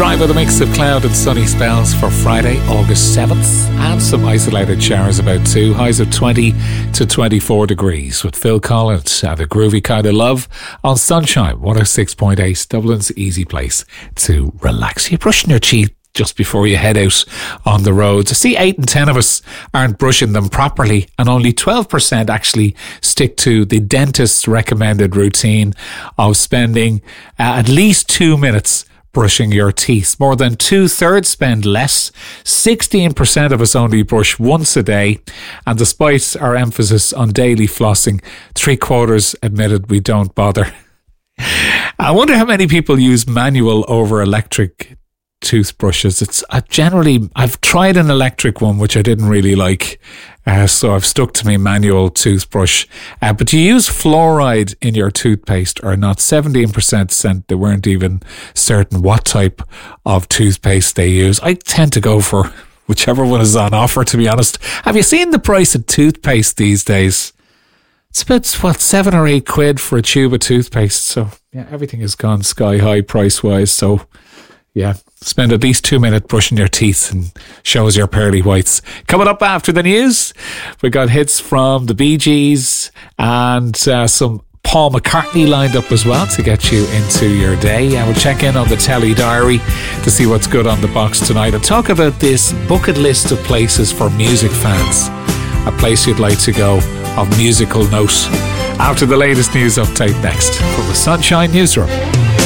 Dry with a mix of cloud and sunny spells for Friday, August 7th, and some isolated showers about 2. Highs of 20 to 24 degrees with Phil Collins and a groovy kind of love on Sunshine 106.8, Dublin's easy place to relax. You're brushing your teeth just before you head out on the roads. I see 8 in 10 of us aren't brushing them properly, and only 12% actually stick to the dentist's recommended routine of spending at least 2 minutes brushing your teeth. More than 2/3 spend less. 16% of us only brush once a day. And despite our emphasis on daily flossing, 3/4 admitted we don't bother. I wonder how many people use manual over electric toothbrushes. I've tried an electric one, which I didn't really like. So I've stuck to my manual toothbrush. But do you use fluoride in your toothpaste or not? 17% said they weren't even certain what type of toothpaste they use. I tend to go for whichever one is on offer, to be honest. Have you seen the price of toothpaste these days? It's about, £7 or £8 for a tube of toothpaste. So yeah, everything has gone sky high price wise. So yeah, spend at least 2 minutes brushing your teeth and shows your pearly whites. Coming up after the news, we got hits from the Bee Gees and some Paul McCartney lined up as well to get you into your day. And we'll check in on the Telly Diary to see what's good on the box tonight and talk about this bucket list of places for music fans. A place you'd like to go of musical note. After the latest news update next from the Sunshine Newsroom.